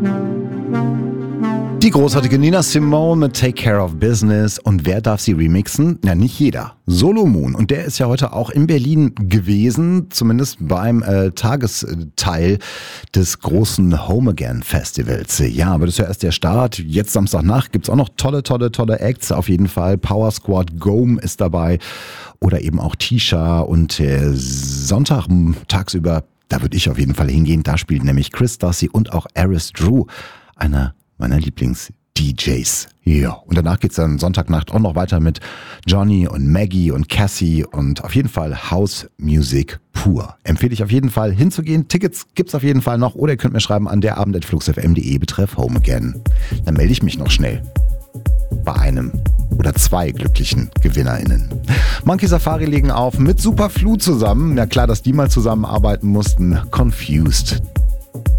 Die großartige Nina Simone mit Take Care of Business. Und wer darf sie remixen? Na, nicht jeder. Solo Moon. Und der ist ja heute auch in Berlin gewesen, zumindest beim Tagesteil des großen Home Again Festivals. Ja, aber das ist ja erst der Start. Jetzt Samstagnacht gibt's auch noch tolle Acts auf jeden Fall. Power Squad Gome ist dabei. Oder eben auch Tisha. Und Sonntag tagsüber, da würde ich auf jeden Fall hingehen. Da spielt nämlich Chris Darcy und auch Aris Drew, einer meiner Lieblings-DJs. Ja, und danach geht's dann Sonntagnacht auch noch weiter mit Johnny und Maggie und Cassie und auf jeden Fall House Music pur. Empfehle ich auf jeden Fall hinzugehen. Tickets gibt's auf jeden Fall noch oder ihr könnt mir schreiben an derabend@fluxfm.de betreff Home Again. Dann melde ich mich noch schnell bei einem oder zwei glücklichen GewinnerInnen. Monkey Safari legen auf mit Superflu zusammen. Na klar, dass die mal zusammenarbeiten mussten. Confused.